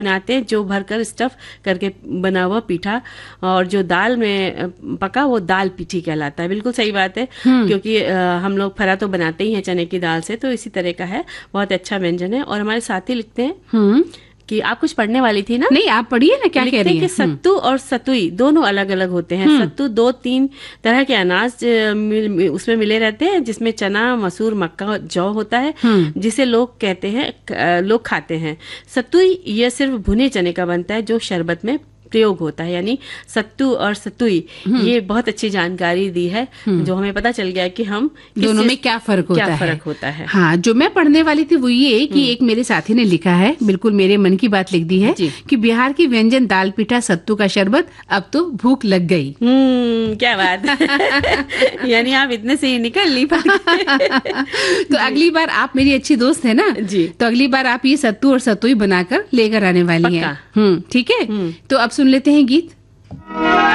बनाते हैं, जो भरकर स्टफ करके बना हुआ पीठा, और जो दाल में पका वो दाल पीठी कहलाता है। बिल्कुल सही बात है, क्योंकि हम लोग फरा तो बनाते ही हैं चने की दाल से, तो इसी तरह का है। बहुत अच्छा व्यंजन है। और हमारे साथी लिखते हैं कि आप कुछ पढ़ने वाली थी ना? नहीं, आप पढ़िए ना, क्या कह रही हैं? कि सत्तू और सतुई दोनों अलग अलग होते हैं। सत्तू 2-3 तरह के अनाज उसमें मिले रहते हैं, जिसमें चना, मसूर, मक्का, जौ होता है, जिसे लोग खाते हैं। सतुई यह सिर्फ भुने चने का बनता है, जो शरबत में प्रयोग होता है। यानी सत्तू और सतुई, ये बहुत अच्छी जानकारी दी है, जो हमें पता चल गया कि हम दोनों में क्या फर्क होता है। हाँ, जो मैं पढ़ने वाली थी वो ये कि एक मेरे साथी ने लिखा है, बिल्कुल मेरे मन की बात लिख दी है कि बिहार की व्यंजन दाल पीठा, सत्तू का शरबत, अब तो भूख लग गई। क्या बात यानी आप इतने से ही निकल ली तो अगली बार आप मेरी अच्छी दोस्त है ना जी, तो अगली बार आप ये सत्तू और सतुई बनाकर लेकर आने वाली हैं। ठीक है, तो अब सुन लेते हैं गीत।